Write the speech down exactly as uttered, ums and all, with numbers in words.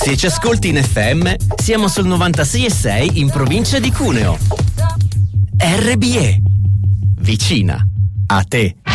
Se ci ascolti in F M, siamo sul novantasei e sei in provincia di Cuneo. R B E. Vicina a te.